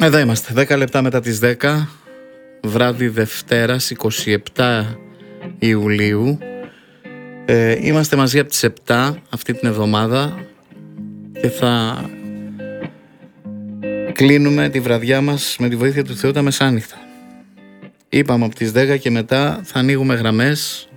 Εδώ είμαστε, 10 λεπτά μετά τις 10, βράδυ Δευτέρας, 27 Ιουλίου. Είμαστε μαζί από τις 7 αυτή την εβδομάδα και θα κλείνουμε τη βραδιά μας με τη βοήθεια του Θεού τα μεσάνυχτα. Είπαμε από τις 10 και μετά θα ανοίγουμε γραμμές.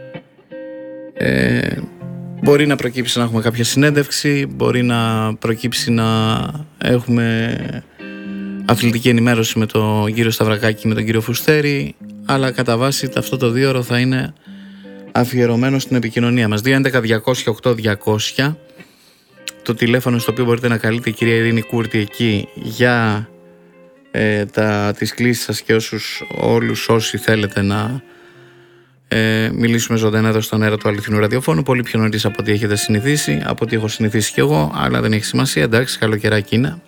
Μπορεί να προκύψει να έχουμε κάποια συνέντευξη, μπορεί να προκύψει να έχουμε αθλητική ενημέρωση με τον κύριο Σταυρακάκη, με τον κύριο Φουστέρη, αλλά κατά βάση αυτό το 2ωρο θα είναι αφιερωμένο στην επικοινωνία μας. 211-200-8200, το τηλέφωνο στο οποίο μπορείτε να καλείτε η κυρία Ειρήνη Κούρτη εκεί για τις κλήσεις σας και όλους όσοι θέλετε να μιλήσουμε ζωντανά εδώ στον αέρα του αληθινού ραδιοφώνου, πολύ πιο νωρίς από ό,τι έχετε συνηθίσει, από ό,τι έχω συνηθίσει κι εγώ, αλλά δεν έχει σημασία, εντάξει, καλοκαιράκι είναι.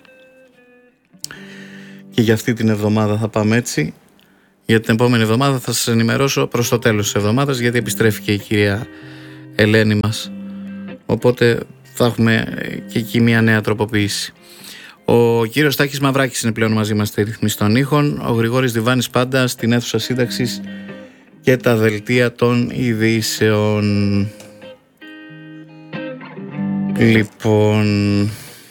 Και για αυτή την εβδομάδα θα πάμε έτσι. Για την επόμενη εβδομάδα θα σας ενημερώσω προς το τέλος της εβδομάδας, γιατί επιστρέφει και η κυρία Ελένη μας. Οπότε θα έχουμε και εκεί μια νέα τροποποίηση. Ο κύριος Τάκης Μαυράκης είναι πλέον μαζί μας στη ρυθμίση των ήχων. Ο Γρηγόρης Διβάνης πάντα στην αίθουσα σύνταξης και τα δελτία των ειδήσεων. Λοιπόν,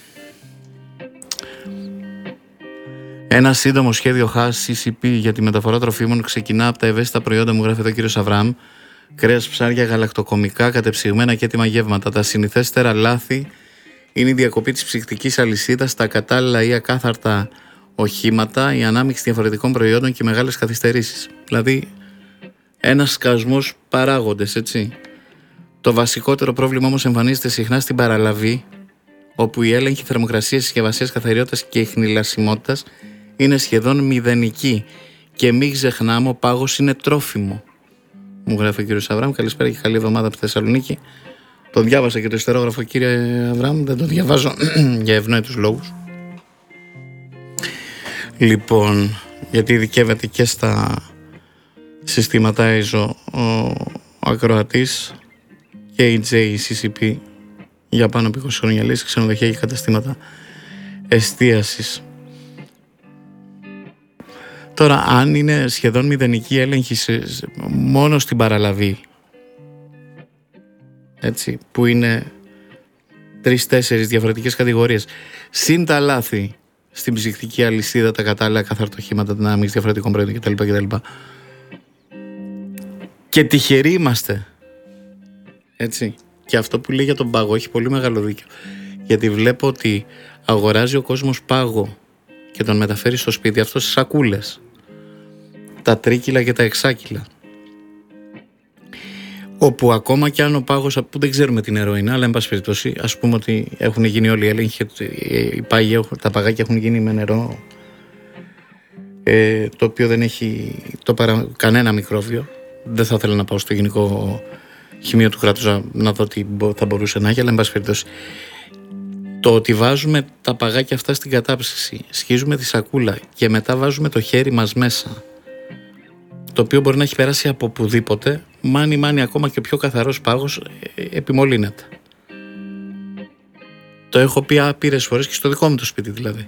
ένα σύντομο σχέδιο CCP για τη μεταφορά τροφίμων ξεκινά από τα ευαίσθητα προϊόντα, μου γράφει εδώ ο κύριος Αβραάμ. Κρέας, ψάρια, γαλακτοκομικά, κατεψυγμένα και έτοιμα γεύματα. Τα συνηθέστερα λάθη είναι η διακοπή της ψυχτικής αλυσίδας, τα κατάλληλα ή ακάθαρτα οχήματα, η ανάμειξη διαφορετικών προϊόντων και οι μεγάλες καθυστερήσεις. Δηλαδή, ένας σκασμός παράγοντες, έτσι. Το βασικότερο πρόβλημα όμως εμφανίζεται συχνά στην παραλαβή, όπου η έλεγχη θερμοκρασίας, συσκευασίας, καθαριότητας και ιχνηλασιμότητας είναι σχεδόν μηδενική. Και μην ξεχνάμε, ο πάγος είναι τρόφιμο. Μου γράφει ο κύριος Αβραάμ. Καλησπέρα και καλή εβδομάδα από τη Θεσσαλονίκη. Το διάβασα και το ιστερόγραφο, κύριε Αβραάμ. Δεν το διαβάζω για ευνόητους λόγους. Λοιπόν, γιατί ειδικεύεται και στα συστήματα ISO ο ακροατής και η JCCP για πάνω από 20 χρόνια λύση, ξενοδοχεία και καταστήματα εστίασης. Τώρα, αν είναι σχεδόν μηδενική έλεγχη μόνο στην παραλαβή, έτσι, που είναι 3-4 διαφορετικές κατηγορίες, συν τα λάθη στην ψυχτική αλυσίδα, τα κατάλληλα καθαρτοχήματα, την ανάμειξη διαφορετικών προϊόντων κτλ. Και τυχεροί είμαστε. Έτσι. Και αυτό που λέει για τον πάγο έχει πολύ μεγάλο δίκιο. Γιατί βλέπω ότι αγοράζει ο κόσμος πάγο και τον μεταφέρει στο σπίτι αυτό σε σακούλες. Τα 3 και τα 6 όπου ακόμα και αν ο πάγος, που δεν ξέρουμε την ροή, αλλά εν πάση περιπτώσει, ας πούμε ότι έχουν γίνει όλοι οι έλεγχοι, τα παγάκια έχουν γίνει με νερό, το οποίο δεν έχει κανένα μικρόβιο. Δεν θα ήθελα να πάω στο γενικό χημείο του κράτους να δω τι θα μπορούσε να έχει, αλλά εν πάση περιπτώσει, το ότι βάζουμε τα παγάκια αυτά στην κατάψυξη, σχίζουμε τη σακούλα και μετά βάζουμε το χέρι μας μέσα, το οποίο μπορεί να έχει περάσει από οπουδήποτε, μάνι ακόμα και ο πιο καθαρός πάγος επιμολύνεται. Το έχω πει άπειρες φορές και στο δικό μου το σπίτι δηλαδή.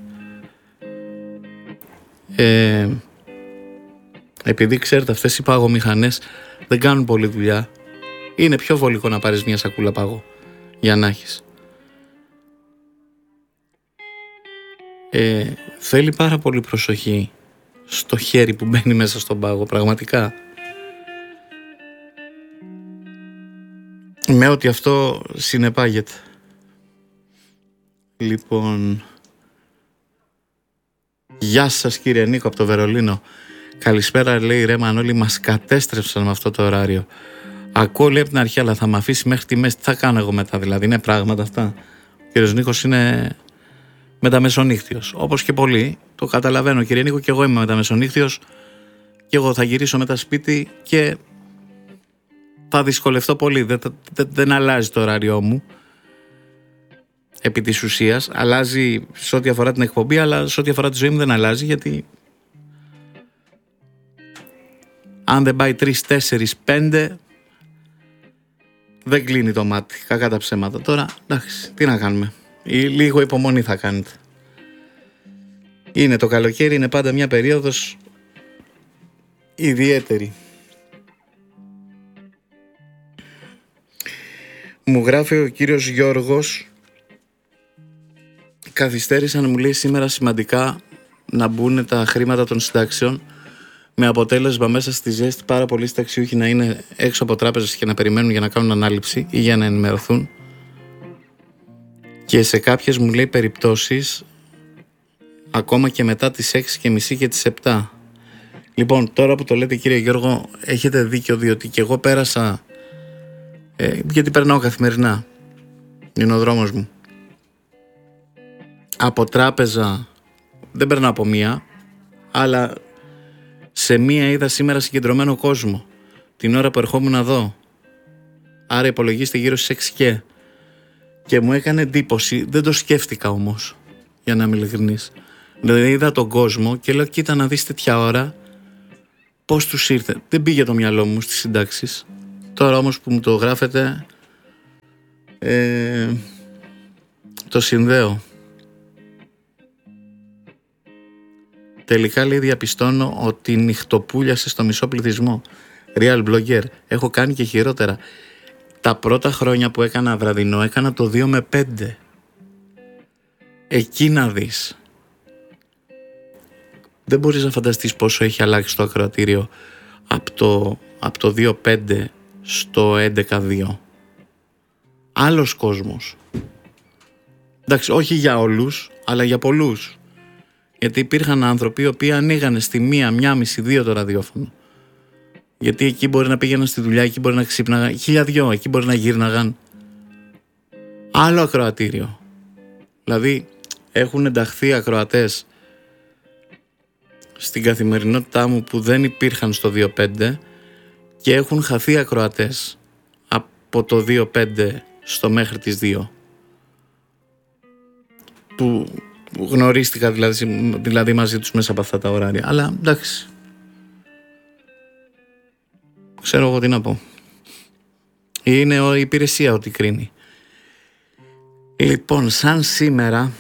Επειδή ξέρετε, αυτές οι παγομηχανές δεν κάνουν πολλή δουλειά, είναι πιο βολικό να πάρεις μια σακούλα πάγο για να έχεις. Θέλει πάρα πολύ προσοχή στο χέρι που μπαίνει μέσα στον πάγο, πραγματικά. Με ότι αυτό συνεπάγεται. Λοιπόν, γεια σας κύριε Νίκο από το Βερολίνο. Καλησπέρα, λέει ρε Μανώλη, μας κατέστρεψαν με αυτό το ωράριο. Ακούω, λέει, από την αρχή, αλλά θα με αφήσει μέχρι τη μέση. Τι θα κάνω εγώ μετά, δηλαδή, είναι πράγματα αυτά. Ο κύριος Νίκος είναι μεταμεσονύχτιος, όπως και πολλοί. Το καταλαβαίνω, κύριε Νίκο, και εγώ είμαι μεταμεσονύχτιος. Και εγώ θα γυρίσω μετά σπίτι και θα δυσκολευτώ πολύ. Δεν αλλάζει το ωράριό μου. Επί της ουσίας, αλλάζει σε ό,τι αφορά την εκπομπή, αλλά σε ό,τι αφορά τη ζωή μου δεν αλλάζει, γιατί αν δεν πάει 3, 4, 5, δεν κλείνει το μάτι. Κακά τα ψέματα. Τώρα, εντάξει, τι να κάνουμε. Λίγο υπομονή θα κάνετε. Είναι το καλοκαίρι, είναι πάντα μια περίοδος ιδιαίτερη. Μου γράφει ο κύριος Γιώργος, καθυστέρησαν, μου λέει, σήμερα σημαντικά να μπουν τα χρήματα των συντάξεων, με αποτέλεσμα μέσα στη ζέστη πάρα πολλοί συνταξιούχοι να είναι έξω από τράπεζες και να περιμένουν για να κάνουν ανάληψη ή για να ενημερωθούν. Και σε κάποιες, μου λέει, περιπτώσεις ακόμα και μετά τις 6:30 και τις 7. Λοιπόν, τώρα που το λέτε, κύριε Γιώργο, έχετε δίκιο, διότι και εγώ πέρασα, γιατί περνάω καθημερινά, είναι ο δρόμος μου, από τράπεζα, δεν περνάω από μία, αλλά σε μία είδα σήμερα συγκεντρωμένο κόσμο την ώρα που ερχόμουν εδώ, άρα υπολογίστε γύρω στις 6 και μου έκανε εντύπωση, δεν το σκέφτηκα όμως, για να είμαι ειλικρινής. Δηλαδή είδα τον κόσμο και λέω, κοίτα να δεις τέτοια ώρα πώς τους ήρθε. Δεν πήγε το μυαλό μου στις συντάξεις. Τώρα όμως που μου το γράφετε, το συνδέω. Τελικά, λέει, διαπιστώνω ότι νυχτοπούλιασε στο μισό πληθυσμό. Real blogger. Έχω κάνει και χειρότερα. Τα πρώτα χρόνια που έκανα βραδινό, έκανα το 2 με 5. Εκεί να δεις. Δεν μπορείς να φανταστείς πόσο έχει αλλάξει το ακροατήριο από το 2-5 στο 11-2. Άλλος κόσμος. Εντάξει, όχι για όλους, αλλά για πολλούς. Γιατί υπήρχαν άνθρωποι οι οποίοι ανοίγανε στη 1-1,5-2 το ραδιόφωνο. Γιατί εκεί μπορεί να πήγαιναν στη δουλειά, εκεί μπορεί να ξύπναγαν, 1002, εκεί μπορεί να γύρναγαν. Άλλο ακροατήριο. Δηλαδή έχουν ενταχθεί ακροατές στην καθημερινότητά μου που δεν υπήρχαν στο 2-5 και έχουν χαθεί ακροατές από το 2-5 στο μέχρι τις 2. Που γνωρίστηκα δηλαδή μαζί τους μέσα από αυτά τα ωράρια. Αλλά εντάξει, ξέρω εγώ τι να πω. Είναι η υπηρεσία ό,τι κρίνει. Λοιπόν, σαν σήμερα,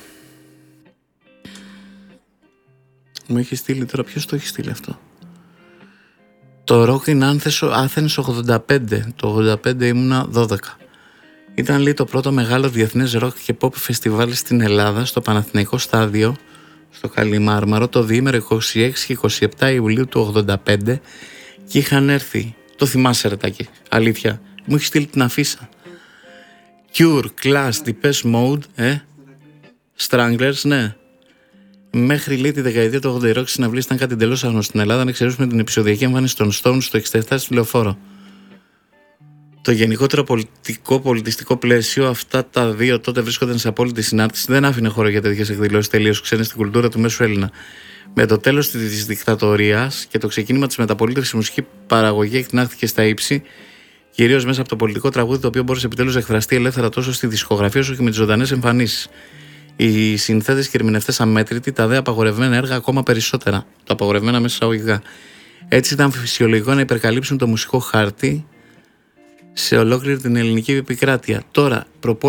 μου έχει στείλει τώρα, ποιος το έχει στείλει αυτό? Το Rock in Athens 85. Το 85 ήμουνα 12. Ήταν, λέει, το πρώτο μεγάλο διεθνές rock και pop φεστιβάλ στην Ελλάδα, στο Παναθηναϊκό Στάδιο, στο Καλιμάρμαρο, το διήμερο 26 και 27 Ιουλίου του 85 και είχαν έρθει. Το θυμάσαι, Ρετάκη? Αλήθεια. Μου έχει στείλει την αφίσα. Cure, Clash, Depeche Mode, Stranglers, ναι. Μέχρι, λέει, τη δεκαετία του 80 οι rock συναυλίες ήταν κάτι εντελώς άγνωστο στην Ελλάδα, να εξαιρέσουμε την επεισοδιακή εμφάνιση των Stones στο 67 στη Λεωφόρο. Το γενικότερο πολιτιστικό πλαίσιο, αυτά τα δύο τότε βρίσκονταν σε απόλυτη συνάρτηση, δεν άφηνε χώρο για τέτοιες εκδηλώσεις τελείως ξένες στην κουλτούρα του μέσου Έλληνα. Με το τέλος της δικτατορίας και το ξεκίνημα της μεταπολίτευσης, η μουσική παραγωγή εκτινάχθηκε στα ύψη, κυρίως μέσα από το πολιτικό τραγούδι, το οποίο μπορούσε επιτέλους να εκφραστεί ελεύθερα τόσο στη δισκογραφία όσο και με τις ζωντανές εμφανίσεις. Οι συνθέτες και ερμηνευτές αμέτρητοι, τα δε απαγορευμένα έργα ακόμα περισσότερα. Το απαγορευμένα μέσα εισαγωγικά. Έτσι ήταν φυσιολογικό να υπερκαλύψουν το μουσικό χάρτη σε ολόκληρη την ελληνική επικράτεια. Τώρα,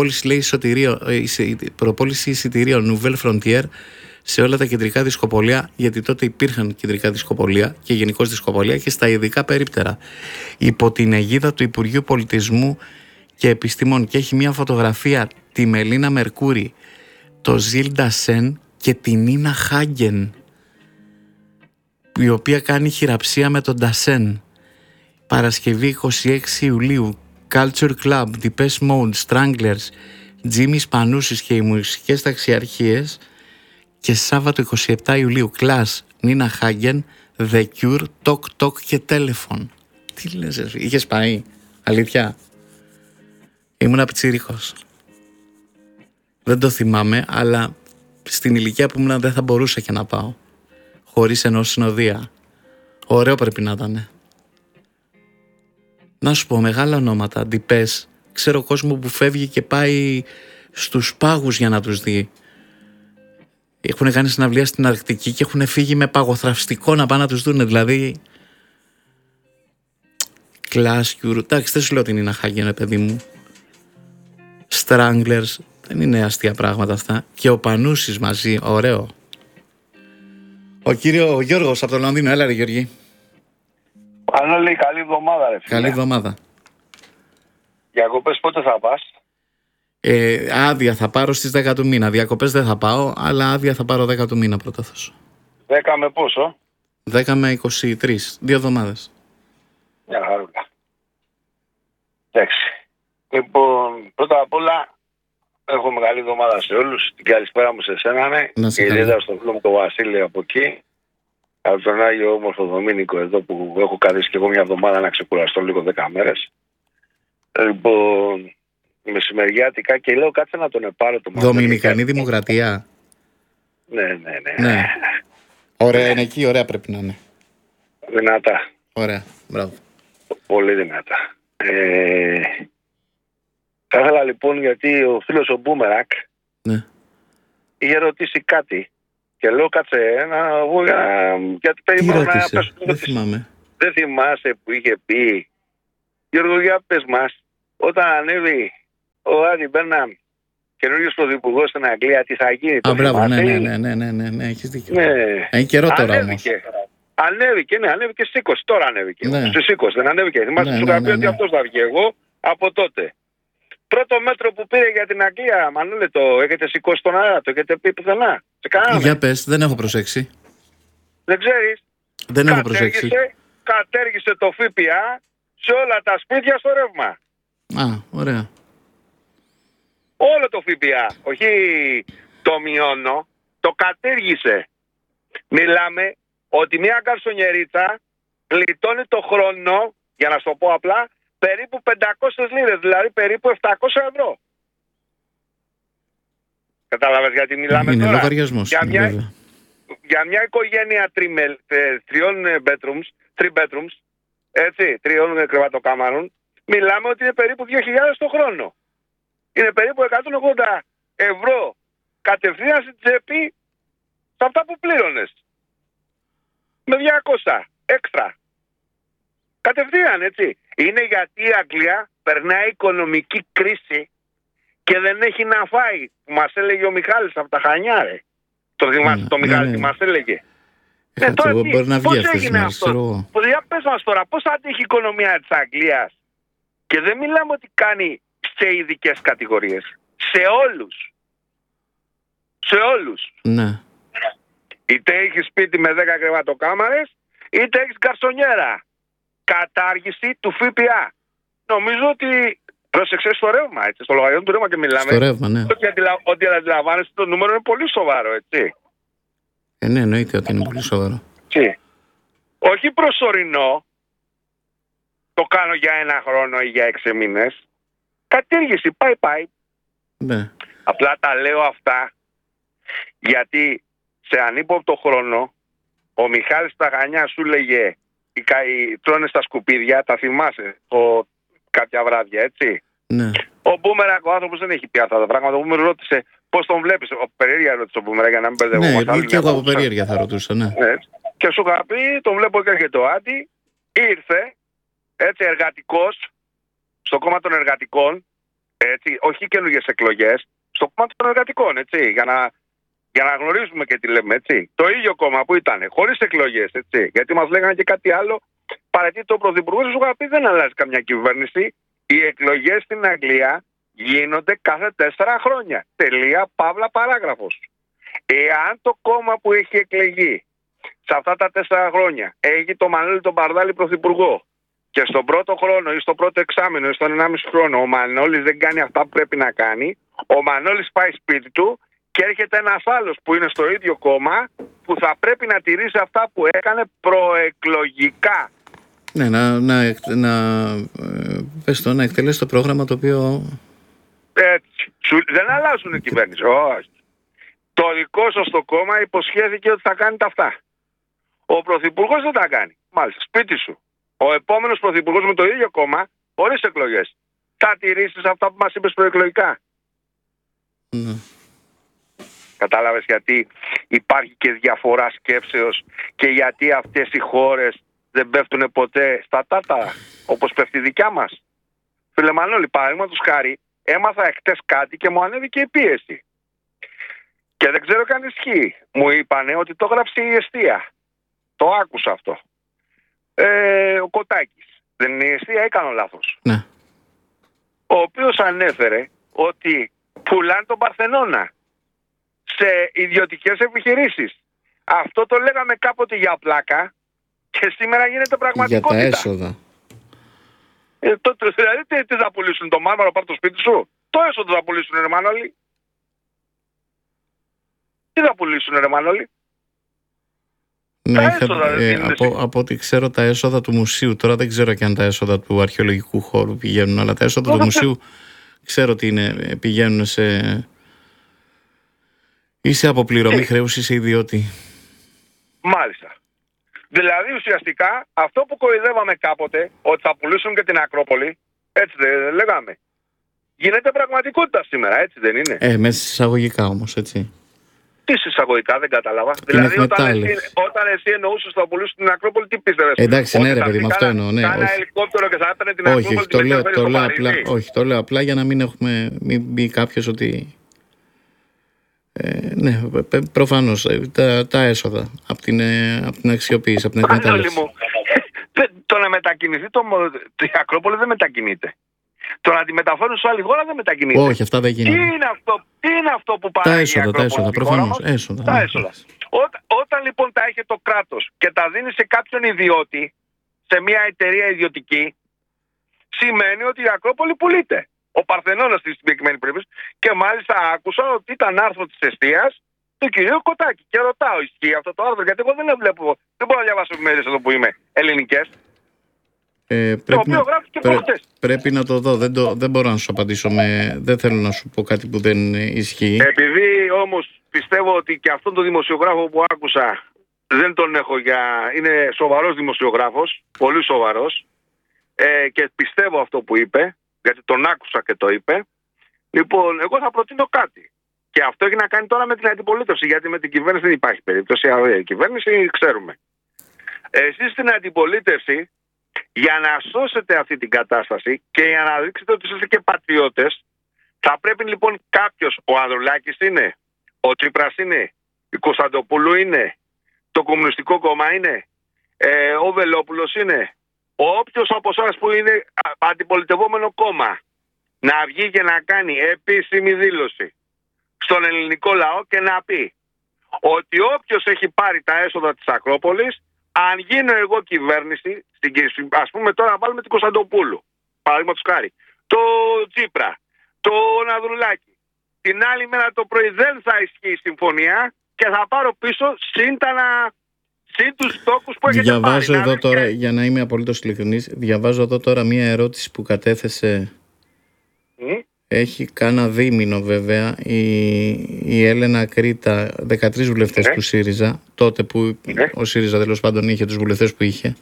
προπόληση εισιτηρίων Nouvelle Frontier σε όλα τα κεντρικά δισκοπολία, γιατί τότε υπήρχαν κεντρικά δισκοπολία και γενικώς δισκοπολία, και στα ειδικά περίπτερα, υπό την αιγίδα του Υπουργείου Πολιτισμού και Επιστήμων, και έχει μια φωτογραφία τη Μελίνα Μερκούρη, το Ζιλ Ντασέν και την Νίνα Χάγκεν, η οποία κάνει χειραψία με τον Ντασέν. Παρασκευή 26 Ιουλίου, Culture Club, Depeche Mode, Stranglers, Τζίμις Πανούσης και οι μουσικές ταξιαρχίες. Και Σάββατο 27 Ιουλίου, Clash, Νίνα Χάγκεν, The Cure, Talk Talk και Telephone. Τι λες, είχες πάει? Αλήθεια? Ήμουν πιτσιρίκος. Δεν το θυμάμαι, αλλά στην ηλικία που ήμουν δεν θα μπορούσα και να πάω χωρίς ενός συνοδεία. Ωραίο πρέπει να ήταν. Να σου πω, μεγάλα ονόματα, Depeche. Ξέρω κόσμο που φεύγει και πάει στους πάγους για να τους δει. Έχουν κάνει συναυλία στην Αρκτική και έχουν φύγει με παγοθραυστικό να πάνε να τους δουν. Δηλαδή, Clash, Cure, εντάξει, δεν σου λέω την Νίνα Χάγκεν, παιδί μου. Stranglers, δεν είναι αστεία πράγματα αυτά. Και ο Πανούσης μαζί, ωραίο. Ο Γιώργος από το Λονδίνο. Έλα ρε Γιώργη. Πανόλη, καλή εβδομάδα ρε φίλε. Καλή εβδομάδα. Διακοπές πότε θα πας? Άδεια θα πάρω στις 10 του μήνα. Διακοπές δεν θα πάω, αλλά άδεια θα πάρω 10 του μήνα πρώτα θες. 10 με πόσο? 10 με 23. 2 εβδομάδες. Μια χαρούλα. Εντάξει. Λοιπόν, πρώτα απ' όλα έχω μεγάλη εβδομάδα σε όλους. Την καλησπέρα μου σε σένα, και ιδιαίτερα στον φίλο μου τον Βασίλη από εκεί. Από τον Άγιο όμορφο Δομήνικο εδώ που έχω καθίσει και εγώ μια εβδομάδα να ξεκουραστώ λίγο 10 μέρες. Λοιπόν, μεσημεριάτικα και λέω κάτσε να τον πάρω το μαθαίρι. Δομινικανή Δημοκρατία. Ναι. Ωραία είναι εκεί, ωραία πρέπει να είναι. Δυνατά. Ωραία, μπράβο. Πολύ δυνατά. Θα ήθελα λοιπόν, γιατί ο φίλος ο Μπούμερακ είχε ρωτήσει κάτι και λέω κάτσε να βγω γιατί περιμένω να πέσω. Δεν θυμάμαι. Δεν θυμάσαι που είχε πει Γιώργο, για πες μας, όταν ανέβει ο Άντι Μπέρναμ καινούριος πρωθυπουργός στην Αγγλία, τι θα γίνει? Μπράβο, ναι, έχεις δίκιο. Έχει καιρό τώρα όμως. Ανέβηκε στις 20, τώρα ανέβηκε. Ναι. Στις 20 δεν ανέβηκε. Θυμάστε σου είχα πει ότι αυτός θα βγει. Εγώ από τότε. Πρώτο μέτρο που πήρε για την Αγγλία, Μανούλη, το έχετε σηκώσει στον αέρα, το έχετε πει πουθενά? Για πες, δεν έχω προσέξει. Δεν ξέρεις? Δεν έχω προσέξει. Κατέργησε το ΦΠΑ σε όλα τα σπίτια στο ρεύμα. Ωραία. Όλο το ΦΠΑ, όχι το μειώνω, το κατήργησε. Μιλάμε ότι μια γκαρσονιερίτσα γλιτώνει το χρόνο, για να σου το πω απλά, περίπου 500 λίρες, δηλαδή περίπου 700 ευρώ. Κατάλαβες γιατί μιλάμε είναι τώρα? Λογαριασμός, για μια οικογένεια 3 bedrooms, έτσι, 3 κρεβατοκάμαρων, μιλάμε ότι είναι περίπου 2.000 το χρόνο. Είναι περίπου 180 ευρώ κατευθείαν στην τσέπη σε αυτά που πλήρωνες. Με 200 έξτρα. Κατευθείαν, έτσι. Είναι γιατί η Αγγλία περνάει οικονομική κρίση και δεν έχει να φάει. Μας έλεγε ο Μιχάλης από τα Χανιά, ρε. Το θυμάσαι το Μιχάλη τι μας έλεγε? Τώρα μπορεί να βγει αυτές τις μέρες, αυτό? Για πες μας τώρα, πώς θα τύχει η οικονομία της Αγγλίας? Και δεν μιλάμε ότι κάνει σε ειδικές κατηγορίες. Σε όλους. Σε όλους. Ναι. Είτε έχεις σπίτι με 10 κρεβατοκάμαρες, είτε έχεις γκαρσονιέρα. Κατάργηση του ΦΠΑ. Νομίζω ότι πρόσεξε στο ρεύμα, έτσι, στο λογαριασμό του ρεύμα και μιλάμε. Στο ρεύμα, ναι. Ότι αντιλαμβάνεσαι το νούμερο είναι πολύ σοβαρό, έτσι. Ναι, εννοείται ότι είναι πολύ σοβαρό. Όχι προσωρινό, το κάνω για 1 χρόνο ή για 6 μήνες. Κατήργηση, πάει. Ναι. Απλά τα λέω αυτά γιατί σε ανύποπτο χρόνο ο Μιχάλης στα Χανιά σου λέγε τρώνε στα σκουπίδια, τα θυμάσαι κάποια βράδια, έτσι. Ναι. Ο Μπούμερακ, ο άνθρωπος δεν έχει πει αυτά τα πράγματα. Ο Μπούμερακ ρώτησε πώς τον βλέπεις. Περίεργα ρώτησε ο Μπούμερακ για να μην μπερδευόμαστε. Ναι, και εγώ από περίεργα θα ρωτούσα, ναι. Και σου είχα πει, τον βλέπω και έρχεται ο Άντι, ήρθε, έτσι, εργατικός, στο κόμμα των εργατικών, έτσι, όχι καινούργιες εκλογές, στο κόμμα των εργατικών, έτσι, για να γνωρίζουμε και τι λέμε, έτσι. Το ίδιο κόμμα που ήταν, χωρίς εκλογές, έτσι, γιατί μας λέγανε και κάτι άλλο, παρατηρεί το πρωθυπουργό, σου είχα πει, δεν αλλάζει καμιά κυβέρνηση. Οι εκλογές στην Αγγλία γίνονται κάθε 4 χρόνια. Τελεία, παύλα, παράγραφος. Εάν το κόμμα που έχει εκλεγεί σε αυτά τα 4 χρόνια έχει το Μανώλη τον Παρδάλη πρωθυπουργό και στον πρώτο χρόνο ή στο πρώτο εξάμηνο ή στον 1,5 χρόνο ο Μανώλης δεν κάνει αυτά που πρέπει να κάνει, ο Μανώλης πάει σπίτι του και έρχεται ένας άλλος που είναι στο ίδιο κόμμα που θα πρέπει να τηρήσει αυτά που έκανε προεκλογικά. Ναι, να εκτελέσει το πρόγραμμα το οποίο... Έτσι. Δεν αλλάζουν η κυβέρνηση. Όχι. Το δικό σας το κόμμα υποσχέθηκε ότι θα κάνει τα αυτά. Ο πρωθυπουργός δεν τα κάνει. Μάλιστα, σπίτι σου. Ο επόμενος πρωθυπουργός με το ίδιο κόμμα, χωρίς εκλογές, θα τηρήσεις αυτά που μας είπες προεκλογικά. Ναι. Κατάλαβες γιατί υπάρχει και διαφορά σκέψεως και γιατί αυτές οι χώρες δεν πέφτουν ποτέ στα τάρταρα, όπως πέφτει η δικιά μας. Φίλε Μανώλη, παραδείγματος χάρη, έμαθα εχθές κάτι και μου ανέβηκε η πίεση. Και δεν ξέρω καν ισχύει. Μου είπανε ότι το γράψε η Εστία. Το άκουσα αυτό. Ο Κωτάκης. Δεν είναι η Εστία, έκανα λάθος. Ναι. Ο οποίος ανέφερε ότι πουλάνε τον Παρθενώνα σε ιδιωτικές επιχειρήσεις. Αυτό το λέγαμε κάποτε για πλάκα και σήμερα γίνεται πραγματικότητα. Για τα έσοδα. Δηλαδή τι θα πουλήσουν, το μάρμαρο πάρ' το σπίτι σου? Το έσοδο θα πουλήσουν, ρε Μανώλη. Τι θα πουλήσουν, ρε Μανώλη? Ναι, από ό,τι ξέρω τα έσοδα του μουσείου. Τώρα δεν ξέρω και αν τα έσοδα του αρχαιολογικού χώρου πηγαίνουν, αλλά τα έσοδα του μουσείου ξέρω ότι πηγαίνουν ή σε αποπληρωμή χρέους ή σε ιδιώτη. Μάλιστα. Δηλαδή ουσιαστικά αυτό που κοροϊδεύαμε κάποτε, ότι θα πουλήσουν και την Ακρόπολη, έτσι δεν λέγαμε, γίνεται πραγματικότητα σήμερα, έτσι δεν είναι? Μέσα εισαγωγικά όμως, έτσι. Τι εισαγωγικά, δεν κατάλαβα. Δηλαδή όταν εσύ εννοούσες ότι θα πουλήσουν την Ακρόπολη, τι πίστευες? Εντάξει, ναι, ρε παιδί, με αυτό εννοώ. Ναι, κάνα ελικόπτερο και θα έπαιρνε την Ακρόπολη. Όχι, το λέω απλά για να μην μπει κάποιος ότι. Ναι, προφανώς τα έσοδα από την αξιοποίηση, από την εκμετάλλευση. Το να μετακινηθεί η Ακρόπολη δεν μετακινείται. Το να τη μεταφέρουν σε άλλη χώρα δεν μετακινείται. Όχι, αυτά δεν γίνονται. Τι είναι αυτό που παράγει η Ακρόπολη? Τα έσοδα, προφανώς. Τα έσοδα. Όταν λοιπόν τα έχει το κράτος και τα δίνει σε κάποιον ιδιώτη, σε μια εταιρεία ιδιωτική, σημαίνει ότι η Ακρόπολη πουλείται. Ο Παρθενώνας στη συγκεκριμένη περίπτωση. Και μάλιστα άκουσα ότι ήταν άρθρο της Εστίας του κυρίου Κωτάκη. Και ρωτάω, ισχύει αυτό το άρθρο? Γιατί εγώ δεν μπορώ να διαβάσω επιμέρειες εδώ που είμαι ελληνικές. Το οποίο γράφει και προχτές. Πρέπει να το δω. Δεν μπορώ να σου απαντήσω. Δεν θέλω να σου πω κάτι που δεν ισχύει. Επειδή όμως πιστεύω ότι και αυτόν τον δημοσιογράφο που άκουσα δεν τον έχω είναι σοβαρός δημοσιογράφος, πολύ σοβαρός, και πιστεύω αυτό που είπε, γιατί τον άκουσα και το είπε. Λοιπόν, εγώ θα προτείνω κάτι. Και αυτό έχει να κάνει τώρα με την αντιπολίτευση, γιατί με την κυβέρνηση δεν υπάρχει περίπτωση. Η κυβέρνηση ξέρουμε. Εσείς στην αντιπολίτευση, για να σώσετε αυτή την κατάσταση και για να δείξετε ότι είστε και πατριώτες, θα πρέπει λοιπόν κάποιος, ο Ανδρουλάκης είναι, ο Τσίπρας είναι, η Κωνσταντοπούλου είναι, το Κομμουνιστικό Κόμμα είναι, ο Βελόπουλος είναι, όποιος από εσάς που είναι αντιπολιτευόμενο κόμμα, να βγει και να κάνει επίσημη δήλωση στον ελληνικό λαό και να πει ότι όποιος έχει πάρει τα έσοδα της Ακρόπολης, αν γίνω εγώ κυβέρνηση, ας πούμε τώρα να βάλουμε την Κωνσταντοπούλου, παραδείγματος χάρη, το Τσίπρα, τον Ανδρουλάκη, την άλλη μέρα το πρωί δεν θα ισχύει η συμφωνία και θα πάρω πίσω συν τους στόχους που έχετε διαβάζω πάρει. Εδώ τώρα, για να είμαι απολύτως ειλικρινής, διαβάζω εδώ τώρα μία ερώτηση που κατέθεσε. Έχει κάνα δίμηνο βέβαια η Έλενα Κρήτα, 13 βουλευτές του ΣΥΡΙΖΑ, τότε που ο ΣΥΡΙΖΑ τέλος πάντων είχε τους βουλευτές που είχε,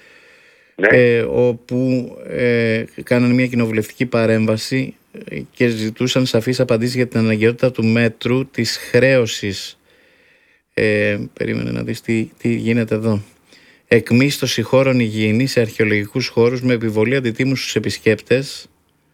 όπου κάνανε μια κοινοβουλευτική παρέμβαση και ζητούσαν σαφείς απαντήσεις για την αναγκαιότητα του μέτρου της χρέωσης. Περίμενε να δεις τι γίνεται εδώ. Εκμίσθωση χώρων υγιεινής σε αρχαιολογικούς χώρους με επιβολή αντιτίμου στους επισκέπτες.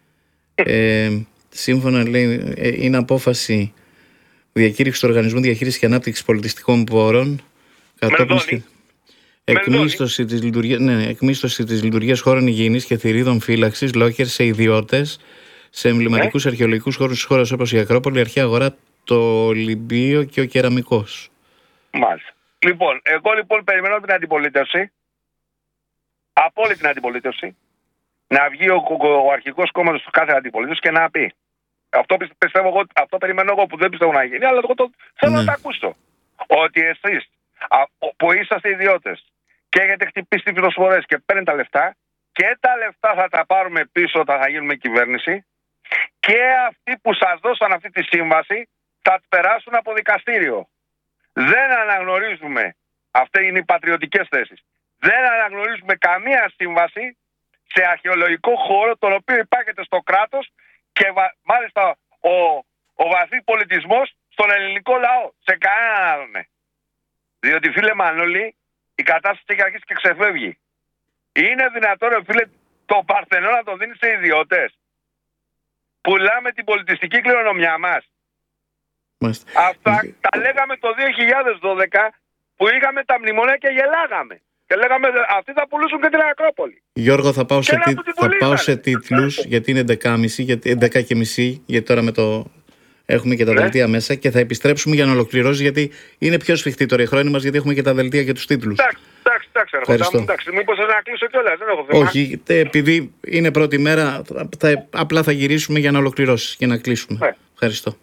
Σύμφωνα λέει είναι απόφαση διακήρυξη του Οργανισμού Διαχείρισης και Ανάπτυξης Πολιτιστικών Πόρων κατόπιν εκμίσθωση της λειτουργίας χώρων υγιεινής και θηρίδων φύλαξης λόγκερ σε ιδιώτες σε εμβληματικούς αρχαιολογικούς χώρους της χώρας όπως η Ακρόπολη, η Αρχαία Αγορά, το Λιμπίο και ο Κεραμικός. Μάλιστα. Λοιπόν, εγώ λοιπόν περιμένω την αντιπολίτευση, απόλυτη την αντιπολίτευση, να βγει ο αρχηγός κόμματος του κάθε αντιπολίτευση και να πει. Αυτό πιστεύω εγώ, αυτό περιμένω εγώ που δεν πιστεύω να γίνει, αλλά εγώ θέλω να το ακούσω. Ότι εσείς που είσαστε ιδιώτες και έχετε χτυπήσει τις προσφορές και παίρνετε τα λεφτά, και τα λεφτά θα τα πάρουμε πίσω όταν θα γίνουμε κυβέρνηση, και αυτοί που σας δώσαν αυτή τη σύμβαση θα τις περάσουν από δικαστήριο. Δεν αναγνωρίζουμε, αυτές είναι οι πατριωτικές θέσεις, δεν αναγνωρίζουμε καμία σύμβαση σε αρχαιολογικό χώρο τον οποίο υπάρχεται στο κράτος και μάλιστα ο βαθύ πολιτισμός στον ελληνικό λαό, σε κανέναν άλλον. Διότι φίλε Μανώλη, η κατάσταση έχει αρχίσει και ξεφεύγει. Είναι δυνατόν φίλε το Παρθενό να το δίνει σε ιδιώτες? Πουλάμε την πολιτιστική κληρονομιά μας. Αυτά τα λέγαμε το 2012 που είχαμε τα μνημόνια και γελάγαμε. Και λέγαμε αυτοί θα πουλούσουν και την Ακρόπολη. Γιώργο, θα πάω σε τίτλους, γιατί είναι 11.30, γιατί τώρα έχουμε και τα δελτία μέσα και θα επιστρέψουμε για να ολοκληρώσει, γιατί είναι πιο σφιχτή τώρα η χρόνη μας, γιατί έχουμε και τα δελτία και τους τίτλους. Εντάξει, μήπως να κλείσω κιόλας, δεν έχω θέμα. Όχι, επειδή είναι πρώτη μέρα, απλά θα γυρίσουμε για να ολοκληρώσεις και να κλείσουμε. Ευχαριστώ.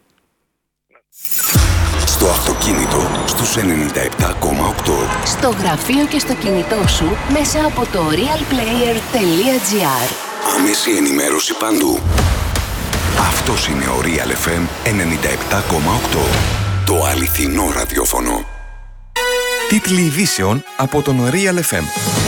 Στο αυτοκίνητο στους 97,8. Στο γραφείο και στο κινητό σου μέσα από το realplayer.gr. Άμεση ενημέρωση παντού. Αυτός είναι ο Real FM 97,8. Το αληθινό ραδιόφωνο. Τίτλοι ειδήσεων από τον Real FM.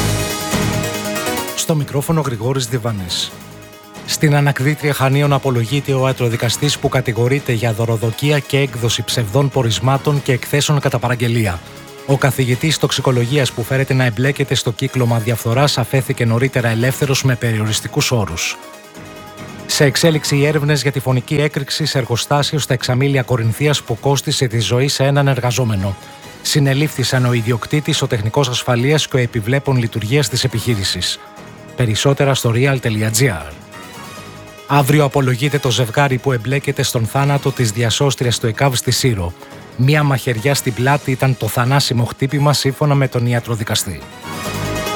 Στο μικρόφωνο Γρηγόρης Διβανής. Στην ανακρίτρια Χανίων απολογείται ο ιατροδικαστής που κατηγορείται για δωροδοκία και έκδοση ψευδών πορισμάτων και εκθέσεων κατά παραγγελία. Ο καθηγητής τοξικολογίας που φέρεται να εμπλέκεται στο κύκλωμα διαφθοράς αφέθηκε νωρίτερα ελεύθερος με περιοριστικούς όρους. Σε εξέλιξη οι έρευνες για τη φωνική έκρηξη σε εργοστάσιο στα Εξαμήλια Κορινθίας που κόστισε τη ζωή σε έναν εργαζόμενο. Συνελήφθησαν ο ιδιοκτήτης, ο τεχνικός ασφαλείας και ο επιβλέπων λειτουργίας της επιχείρησης. Περισσότερα στο real.gr. Αύριο απολογείται το ζευγάρι που εμπλέκεται στον θάνατο της διασώστριας στο ΕΚΑΒ στη Σύρο. Μία μαχαιριά στην πλάτη ήταν το θανάσιμο χτύπημα σύμφωνα με τον ιατροδικαστή.